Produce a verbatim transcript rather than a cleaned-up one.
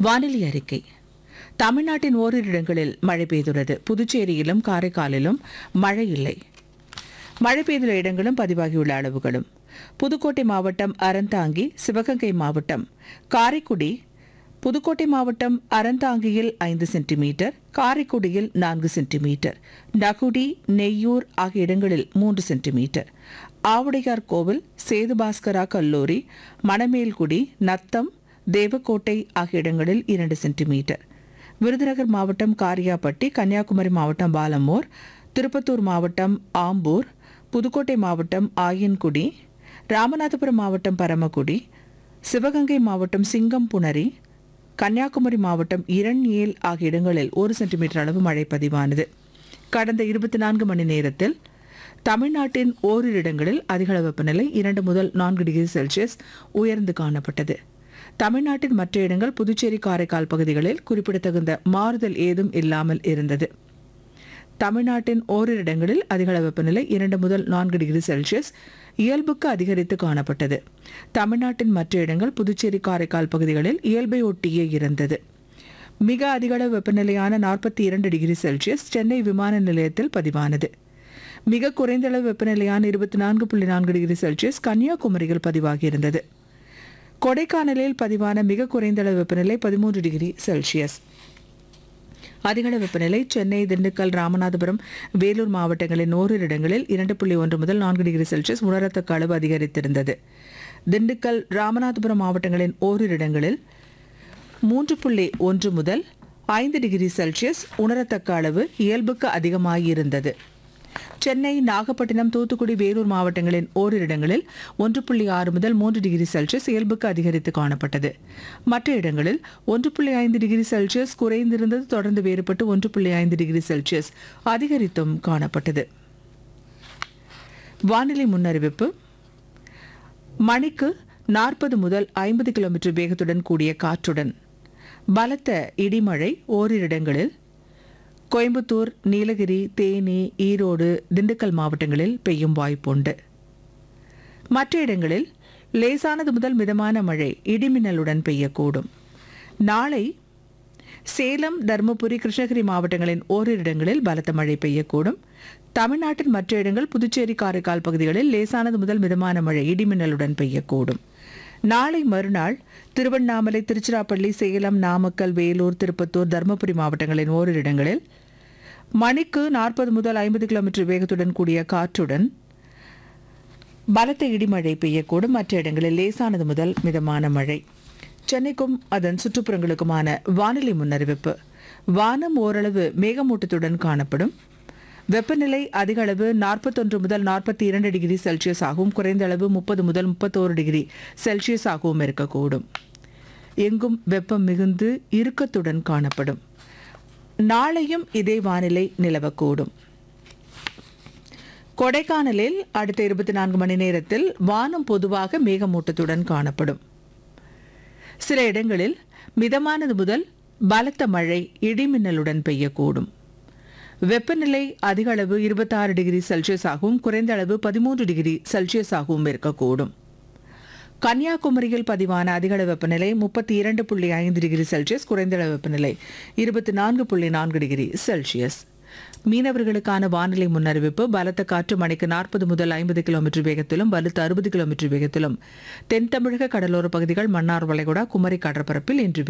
வானிலை அறிக்கை. தமிழ்நாட்டின் ஓரிரு இடங்களில் மழை பெய்துள்ளது. புதுச்சேரியிலும் காரைக்காலிலும் மழை இல்லை. மழை பெய்துள்ள இடங்களும் பதிவாகியுள்ள அளவுகளும்: புதுக்கோட்டை மாவட்டம் அறந்தாங்கி, சிவகங்கை மாவட்டம் காரைக்குடி, புதுக்கோட்டை மாவட்டம் அறந்தாங்கியில் ஐந்து சென்டிமீட்டர், காரைக்குடியில் நான்கு சென்டிமீட்டர், நகுடி, நெய்யூர் ஆகிய இடங்களில் மூன்று சென்டிமீட்டர், ஆவுடையார் கோவில், சேதுபாஸ்கரா கல்லூரி, மணமேல்குடி, நத்தம், தேவக்கோட்டை ஆகிய இடங்களில் இரண்டு சென்டிமீட்டர், விருதுநகர் மாவட்டம் காரியாபட்டி, கன்னியாகுமரி மாவட்டம் பாலமூர், திருப்பத்தூர் மாவட்டம் ஆம்பூர், புதுக்கோட்டை மாவட்டம் ஆயன்குடி, ராமநாதபுரம் மாவட்டம் பரமக்குடி, சிவகங்கை மாவட்டம் சிங்கம்புணரி, கன்னியாகுமரி மாவட்டம் இரண்யேல் ஆகிய இடங்களில் ஒரு சென்டிமீட்டர் அளவு மழை பதிவானது. கடந்த இருபத்தி நான்கு மணி நேரத்தில் தமிழ்நாட்டின் ஓரிரு இடங்களில் அதிகளவு வெப்பநிலை இரண்டு முதல் நான்கு டிகிரி செல்சியஸ் உயர்ந்து காணப்பட்டது. தமிழ்நாட்டின் மற்ற இடங்கள், புதுச்சேரி, காரைக்கால் பகுதிகளில் குறிப்பிடத்தகுந்த மாறுதல் ஏதும் இல்லாமல் இருந்தது. தமிழ்நாட்டின் ஓரிரு இடங்களில் அதிகளவு வெப்பநிலை இரண்டு முதல் நான்கு டிகிரி செல்சியஸ் இயல்புக்கு அதிகரித்து காணப்பட்டது. தமிழ்நாட்டின் மற்ற இடங்கள், புதுச்சேரி, காரைக்கால் பகுதிகளில் இயல்பை ஒட்டியே இருந்தது. மிக அதிகளவு வெப்பநிலையான நாற்பத்தி இரண்டு டிகிரி செல்சியஸ் சென்னை விமான நிலையத்தில் பதிவானது. மிக குறைந்த அளவு வெப்பநிலையான இருபத்தி நான்கு புள்ளி நான்கு டிகிரி செல்சியஸ் கன்னியாகுமரியில் பதிவாகியிருந்தது. கொடைக்கானலில் பதிவான மிக குறைந்த அளவு வெப்பநிலை பதிமூன்று டிகிரி செல்சியஸ். அதிகளவு வெப்பநிலை சென்னை, திண்டுக்கல், ராமநாதபுரம், வேலூர் மாவட்டங்களின் ஓரிரு இடங்களில் இரண்டு புள்ளி ஒன்று முதல் நான்கு டிகிரி செல்சியஸ் உணரத்தக்க அளவு அதிகரித்திருந்தது. திண்டுக்கல், ராமநாதபுரம் மாவட்டங்களின் ஓரிரு இடங்களில் மூன்று புள்ளி ஒன்று முதல் ஐந்து டிகிரி செல்சியஸ் உணரத்தக்க அளவு இயல்புக்கு அதிகமாகியிருந்தது. சென்னை, நாகப்பட்டினம், தூத்துக்குடி, வேலூர் மாவட்டங்களின் ஓரிரு இடங்களில் ஒன்று புள்ளி ஆறு முதல் மூன்று டிகிரி செல்சியஸ் இயல்புக்கு அதிகரித்து காணப்பட்டது. மற்ற இடங்களில் ஒன்று புள்ளி ஐந்து டிகிரி செல்சியஸ் குறைந்திருந்தது தொடர்ந்து வேறுபட்டு ஒன்று புள்ளி ஐந்து டிகிரி செல்சியஸ் அதிகரித்தும் காணப்பட்டது. வானிலை முன்னறிவிப்பு: மணிக்கு நாற்பது முதல் ஐம்பது கிலோமீட்டர் வேகத்துடன் கூடிய காற்றுடன் பலத்த இடிமழை ஓரிரு இடங்களில் கோயம்புத்தூர், நீலகிரி, தேனி, ஈரோடு, திண்டுக்கல் மாவட்டங்களில் பெய்யும் வாய்ப்புண்டு. மற்ற இடங்களில் லேசானது முதல் மிதமான மழை இடிமின்னலுடன் பெய்யக்கூடும். நாளை சேலம், தருமபுரி, கிருஷ்ணகிரி மாவட்டங்களின் ஓரிரு இடங்களில் பலத்த மழை பெய்யக்கூடும். தமிழ்நாட்டின் மற்ற இடங்கள், புதுச்சேரி, காரைக்கால் பகுதிகளில் லேசானது முதல் மிதமான மழை இடிமின்னலுடன் பெய்யக்கூடும். நாளை மறுநாள் திருவண்ணாமலை, திருச்சிராப்பள்ளி, சேலம், நாமக்கல், வேலூர், திருப்பத்தூர், தருமபுரி மாவட்டங்களின் ஓரிரு இடங்களில் மணிக்கு நாற்பது முதல் ஐம்பது கிலோமீட்டர் வேகத்துடன் கூடிய காற்றுடன் பலத்த இடிமழை பெய்யக்கூடும். மற்ற இடங்களில் லேசானது முதல் மிதமான மழை. சென்னைக்கும் அதன் சுற்றுப்புறங்களுக்குமான வானிலை முன்னறிவிப்பு: வானம் ஓரளவு மேகமூட்டத்துடன் காணப்படும். வெப்பநிலை அதிக அளவு நாற்பத்தொன்று முதல் நாற்பத்தி இரண்டு டிகிரி செல்சியஸ் ஆகவும், குறைந்த அளவு முப்பது முதல் முப்பத்தோரு டிகிரி செல்சியஸ் ஆகவும் இருக்கக்கூடும். எங்கும் வெப்பம் மிகுந்து இறுக்கத்துடன் காணப்படும். நாளையும் இதே வானிலை நிலவக்கூடும். கொடைக்கானலில் அடுத்த இருபத்தி நான்கு மணி நேரத்தில் வானம் பொதுவாக மேகமூட்டத்துடன் காணப்படும். சில இடங்களில் மிதமானது முதல் பலத்த மழை இடிமின்னலுடன் பெய்யக்கூடும். வெப்பநிலை அதிக அளவு இருபத்தி ஆறு டிகிரி செல்சியஸ் ஆகவும், குறைந்த அளவு பதிமூன்று டிகிரி செல்சியஸ் ஆகவும் இருக்கக்கூடும். கன்னியாகுமரியில் பதிவான அதிகளவு வெப்பநிலை முப்பத்தி இரண்டு புள்ளி ஐந்து டிகிரி செல்சியஸ், குறைந்த அளவு வெப்பநிலை இருபத்தி நான்கு புள்ளி நான்கு டிகிரி செல்சியஸ். மீனவர்களுக்கான வானிலை முன்னறிவிப்பு: பலத்த காற்று மணிக்கு நாற்பது முதல் ஐம்பது கிலோமீட்டர் வேகத்திலும், வலுத்த அறுபது கிலோமீட்டர் வேகத்திலும் தென் தமிழக கடலோர பகுதிகள், மன்னார் வளைகுடா, குமரி கடற்பரப்பில் இன்று